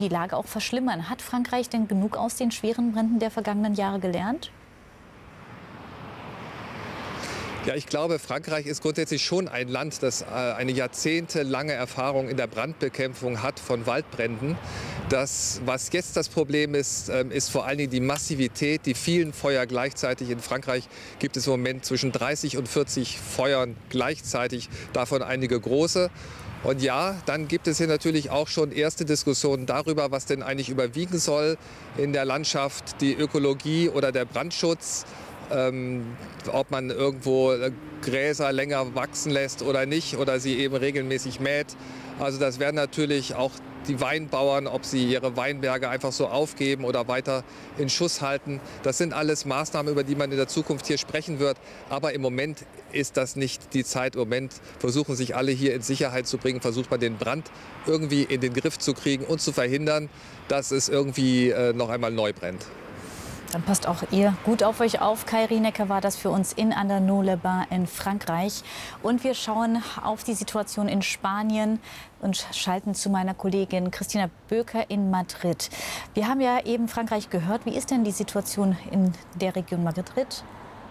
die Lage auch verschlimmern. Hat Frankreich denn genug aus den schweren Bränden der vergangenen Jahre gelernt? Ja, ich glaube, Frankreich ist grundsätzlich schon ein Land, das eine jahrzehntelange Erfahrung in der Brandbekämpfung hat von Waldbränden. Was jetzt das Problem ist, ist vor allen Dingen die Massivität, die vielen Feuer gleichzeitig. In Frankreich gibt es im Moment zwischen 30 und 40 Feuern gleichzeitig, davon einige große. Und ja, dann gibt es hier natürlich auch schon erste Diskussionen darüber, was denn eigentlich überwiegen soll in der Landschaft, die Ökologie oder der Brandschutz. Ob man irgendwo Gräser länger wachsen lässt oder nicht oder sie eben regelmäßig mäht. Also das werden natürlich auch die Weinbauern, ob sie ihre Weinberge einfach so aufgeben oder weiter in Schuss halten. Das sind alles Maßnahmen, über die man in der Zukunft hier sprechen wird. Aber im Moment ist das nicht die Zeit. Im Moment versuchen sich alle hier in Sicherheit zu bringen, versucht man den Brand irgendwie in den Griff zu kriegen und zu verhindern, dass es irgendwie noch einmal neu brennt. Dann passt auch ihr gut auf euch auf. Kai Rienecker war das für uns in Andernaux-les-Bains in Frankreich. Und wir schauen auf die Situation in Spanien und schalten zu meiner Kollegin Christina Böker in Madrid. Wir haben ja eben Frankreich gehört. Wie ist denn die Situation in der Region Madrid?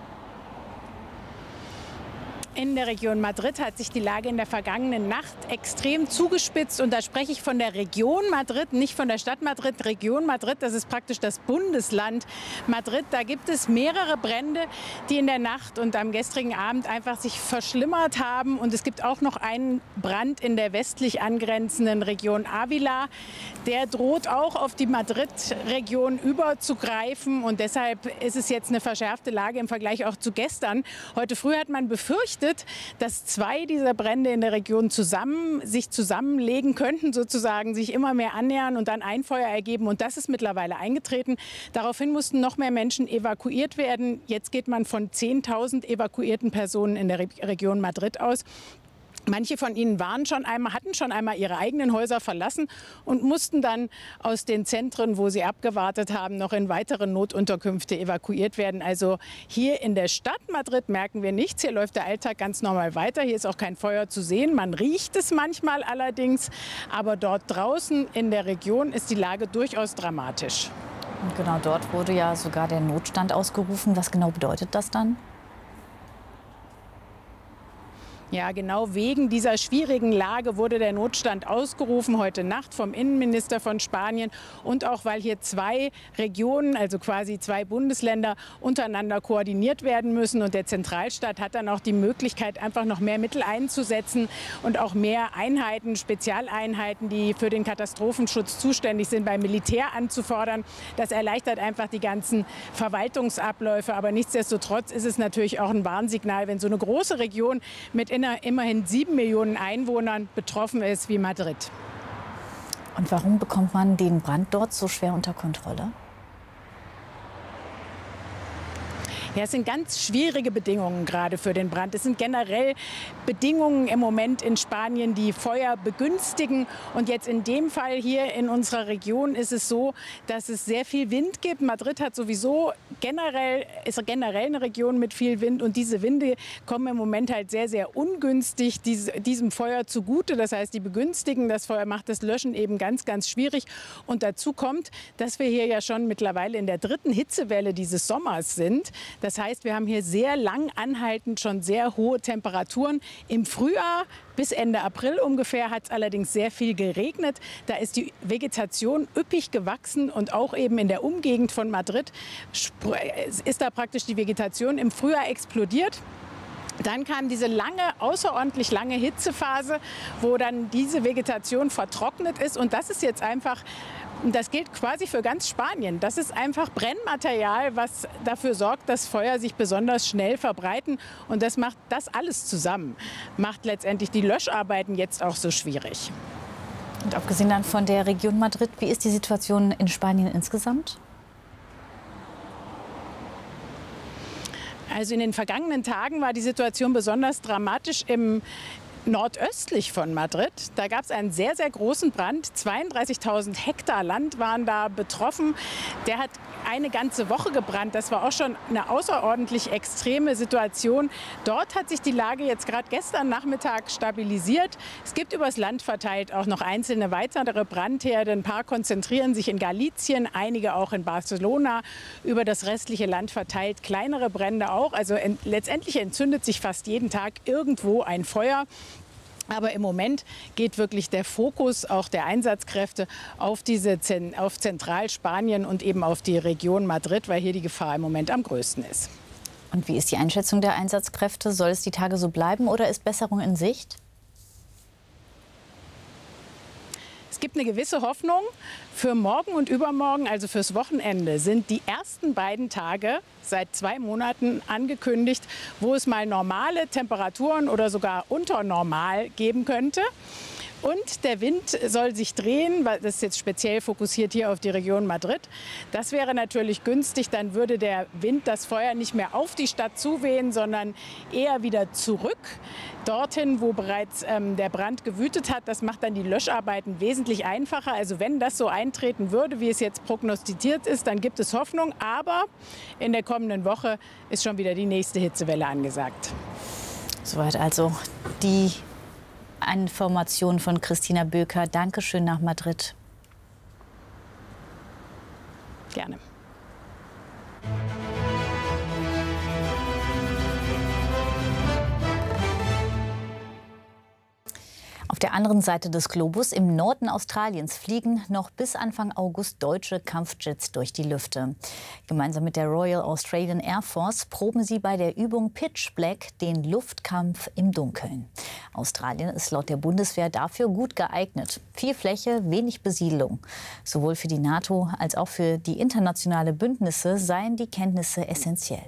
In der Region Madrid hat sich die Lage in der vergangenen Nacht extrem zugespitzt. Und da spreche ich von der Region Madrid, nicht von der Stadt Madrid. Region Madrid, das ist praktisch das Bundesland Madrid. Da gibt es mehrere Brände, die in der Nacht und am gestrigen Abend einfach sich verschlimmert haben. Und es gibt auch noch einen Brand in der westlich angrenzenden Region Ávila. Der droht auch auf die Madrid-Region überzugreifen. Und deshalb ist es jetzt eine verschärfte Lage im Vergleich auch zu gestern. Heute früh hat man befürchtet, dass zwei dieser Brände in der Region sich zusammenlegen könnten, sozusagen sich immer mehr annähern und dann ein Feuer ergeben. Und das ist mittlerweile eingetreten. Daraufhin mussten noch mehr Menschen evakuiert werden. Jetzt geht man von 10.000 evakuierten Personen in der Region Madrid aus. Manche von ihnen hatten schon einmal ihre eigenen Häuser verlassen und mussten dann aus den Zentren, wo sie abgewartet haben, noch in weitere Notunterkünfte evakuiert werden. Also hier in der Stadt Madrid merken wir nichts. Hier läuft der Alltag ganz normal weiter. Hier ist auch kein Feuer zu sehen. Man riecht es manchmal allerdings. Aber dort draußen in der Region ist die Lage durchaus dramatisch. Und genau dort wurde ja sogar der Notstand ausgerufen. Was genau bedeutet das dann? Ja, genau wegen dieser schwierigen Lage wurde der Notstand ausgerufen heute Nacht vom Innenminister von Spanien und auch weil hier zwei Regionen, also quasi zwei Bundesländer untereinander koordiniert werden müssen. Und der Zentralstaat hat dann auch die Möglichkeit, einfach noch mehr Mittel einzusetzen und auch mehr Einheiten, Spezialeinheiten, die für den Katastrophenschutz zuständig sind, beim Militär anzufordern. Das erleichtert einfach die ganzen Verwaltungsabläufe. Aber nichtsdestotrotz ist es natürlich auch ein Warnsignal, wenn so eine große Region mit immerhin 7 Millionen Einwohnern betroffen ist wie Madrid. Und warum bekommt man den Brand dort so schwer unter Kontrolle? Ja, es sind ganz schwierige Bedingungen gerade für den Brand. Es sind generell Bedingungen im Moment in Spanien, die Feuer begünstigen. Und jetzt in dem Fall hier in unserer Region ist es so, dass es sehr viel Wind gibt. Madrid hat sowieso ist generell eine Region mit viel Wind. Und diese Winde kommen im Moment halt sehr, sehr ungünstig diesem Feuer zugute. Das heißt, die begünstigen das Feuer, macht das Löschen eben ganz, ganz schwierig. Und dazu kommt, dass wir hier ja schon mittlerweile in der 3. Hitzewelle dieses Sommers sind. Das heißt, wir haben hier sehr lang anhaltend schon sehr hohe Temperaturen. Im Frühjahr bis Ende April ungefähr hat es allerdings sehr viel geregnet. Da ist die Vegetation üppig gewachsen und auch eben in der Umgegend von Madrid ist da praktisch die Vegetation im Frühjahr explodiert. Dann kam diese außerordentlich lange Hitzephase, wo dann diese Vegetation vertrocknet ist. Und das ist jetzt einfach, das gilt quasi für ganz Spanien. Das ist einfach Brennmaterial, was dafür sorgt, dass Feuer sich besonders schnell verbreiten. Und das alles zusammen macht letztendlich die Löscharbeiten jetzt auch so schwierig. Und abgesehen dann von der Region Madrid, wie ist die Situation in Spanien insgesamt? Also in den vergangenen Tagen war die Situation besonders dramatisch im nordöstlich von Madrid. Da gab es einen sehr, sehr großen Brand. 32.000 Hektar Land waren da betroffen. Der hat eine ganze Woche gebrannt. Das war auch schon eine außerordentlich extreme Situation. Dort hat sich die Lage jetzt gerade gestern Nachmittag stabilisiert. Es gibt übers Land verteilt auch noch einzelne weitere Brandherde. Ein paar konzentrieren sich in Galicien, einige auch in Barcelona. Über das restliche Land verteilt kleinere Brände auch. Also letztendlich entzündet sich fast jeden Tag irgendwo ein Feuer. Aber im Moment geht wirklich der Fokus auch der Einsatzkräfte auf Zentralspanien und eben auf die Region Madrid, weil hier die Gefahr im Moment am größten ist. Und wie ist die Einschätzung der Einsatzkräfte? Soll es die Tage so bleiben oder ist Besserung in Sicht? Es gibt eine gewisse Hoffnung. Für morgen und übermorgen, also fürs Wochenende, sind die ersten beiden Tage seit 2 Monaten angekündigt, wo es mal normale Temperaturen oder sogar unter normal geben könnte. Und der Wind soll sich drehen, weil das ist jetzt speziell fokussiert hier auf die Region Madrid. Das wäre natürlich günstig, dann würde der Wind das Feuer nicht mehr auf die Stadt zuwehen, sondern eher wieder zurück, dorthin, wo bereits der Brand gewütet hat. Das macht dann die Löscharbeiten wesentlich einfacher. Also wenn das so eintreten würde, wie es jetzt prognostiziert ist, dann gibt es Hoffnung. Aber in der kommenden Woche ist schon wieder die nächste Hitzewelle angesagt. Soweit also die Information von Christina Böker. Dankeschön nach Madrid. Gerne. Auf der anderen Seite des Globus, im Norden Australiens, fliegen noch bis Anfang August deutsche Kampfjets durch die Lüfte. Gemeinsam mit der Royal Australian Air Force proben sie bei der Übung Pitch Black den Luftkampf im Dunkeln. Australien ist laut der Bundeswehr dafür gut geeignet. Viel Fläche, wenig Besiedelung. Sowohl für die NATO als auch für die internationale Bündnisse seien die Kenntnisse essentiell.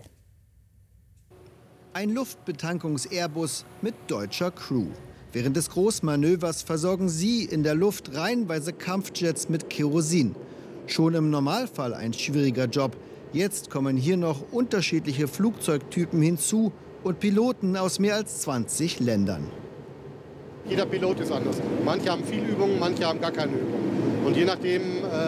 Ein Luftbetankungs-Airbus mit deutscher Crew. Während des Großmanövers versorgen sie in der Luft reihenweise Kampfjets mit Kerosin. Schon im Normalfall ein schwieriger Job. Jetzt kommen hier noch unterschiedliche Flugzeugtypen hinzu und Piloten aus mehr als 20 Ländern. Jeder Pilot ist anders. Manche haben viel Übung, manche haben gar keine Übung. Und je nachdem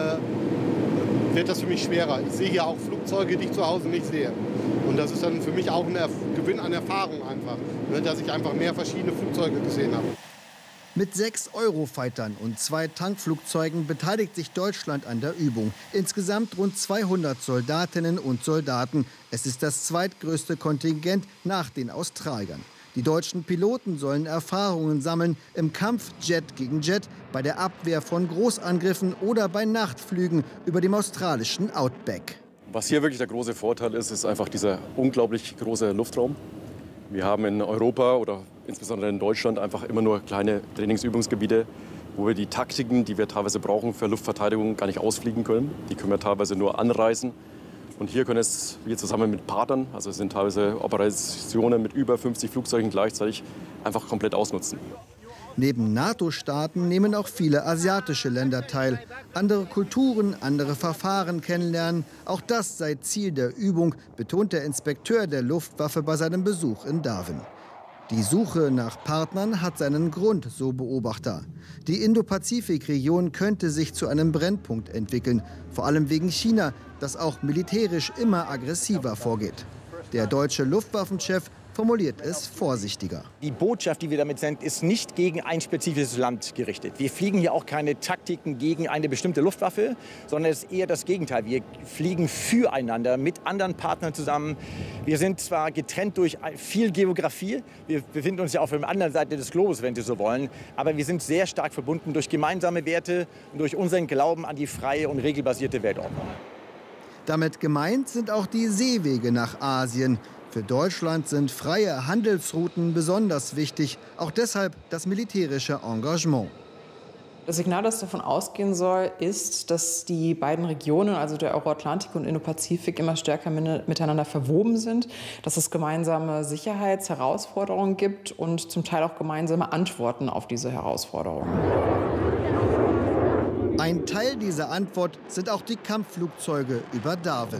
wird das für mich schwerer. Ich sehe hier auch Flugzeuge, die ich zu Hause nicht sehe. Und das ist dann für mich auch ein Gewinn an Erfahrung einfach, dass ich einfach mehr verschiedene Flugzeuge gesehen habe. Mit 6 Eurofightern und 2 Tankflugzeugen beteiligt sich Deutschland an der Übung. Insgesamt rund 200 Soldatinnen und Soldaten. Es ist das zweitgrößte Kontingent nach den Australiern. Die deutschen Piloten sollen Erfahrungen sammeln im Kampf Jet gegen Jet, bei der Abwehr von Großangriffen oder bei Nachtflügen über dem australischen Outback. Was hier wirklich der große Vorteil ist, ist einfach dieser unglaublich große Luftraum. Wir haben in Europa oder insbesondere in Deutschland einfach immer nur kleine Trainingsübungsgebiete, wo wir die Taktiken, die wir teilweise brauchen für Luftverteidigung, gar nicht ausfliegen können. Die können wir teilweise nur anreisen. Und hier können wir zusammen mit Partnern, also es sind teilweise Operationen mit über 50 Flugzeugen gleichzeitig, einfach komplett ausnutzen. Neben NATO-Staaten nehmen auch viele asiatische Länder teil. Andere Kulturen, andere Verfahren kennenlernen. Auch das sei Ziel der Übung, betont der Inspekteur der Luftwaffe bei seinem Besuch in Darwin. Die Suche nach Partnern hat seinen Grund, so Beobachter. Die Indo-Pazifik-Region könnte sich zu einem Brennpunkt entwickeln, vor allem wegen China, das auch militärisch immer aggressiver vorgeht. Der deutsche Luftwaffenchef formuliert es vorsichtiger. Die Botschaft, die wir damit senden, ist nicht gegen ein spezifisches Land gerichtet. Wir fliegen hier auch keine Taktiken gegen eine bestimmte Luftwaffe, sondern es ist eher das Gegenteil. Wir fliegen füreinander mit anderen Partnern zusammen. Wir sind zwar getrennt durch viel Geografie, wir befinden uns ja auf der anderen Seite des Globus, wenn Sie so wollen, aber wir sind sehr stark verbunden durch gemeinsame Werte und durch unseren Glauben an die freie und regelbasierte Weltordnung. Damit gemeint sind auch die Seewege nach Asien. Für Deutschland sind freie Handelsrouten besonders wichtig, auch deshalb das militärische Engagement. Das Signal, das davon ausgehen soll, ist, dass die beiden Regionen, also der Euroatlantik und Indo-Pazifik, immer stärker miteinander verwoben sind, dass es gemeinsame Sicherheitsherausforderungen gibt und zum Teil auch gemeinsame Antworten auf diese Herausforderungen. Ein Teil dieser Antwort sind auch die Kampfflugzeuge über Darwin.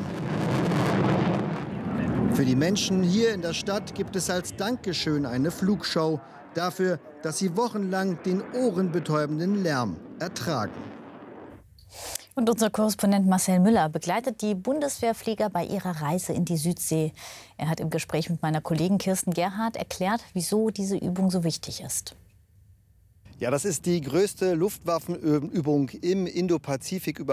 Für die Menschen hier in der Stadt gibt es als Dankeschön eine Flugshow dafür, dass sie wochenlang den ohrenbetäubenden Lärm ertragen. Und unser Korrespondent Marcel Müller begleitet die Bundeswehrflieger bei ihrer Reise in die Südsee. Er hat im Gespräch mit meiner Kollegin Kirsten Gerhardt erklärt, wieso diese Übung so wichtig ist. Ja, das ist die größte Luftwaffenübung im Indopazifik überhaupt.